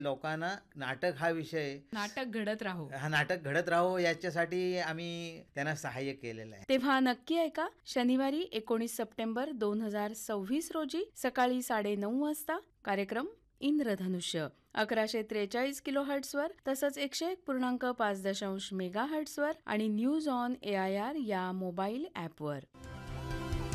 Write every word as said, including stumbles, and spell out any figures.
लोकांना नाटक हा विषय, नाटक घडत राहो, हा नाटक घडत राहो याच्यासाठी आम्ही त्यांना सहाय्य केलेलं आहे. तेव्हा नक्की ऐका, शनिवारी एकोणीस सप्टेंबर दोन हजार सव्वीस रोजी सकाळी साडे नऊ वाजता कार्यक्रम इंद्रधनुष्य अकराशे त्रेचाळीस किलो हर्ट्सवर तसंच एकशे एक पूर्णांक पाच दशांश मेगा हर्ट्सवर आणि news on A I R या मोबाईल ॲपवर.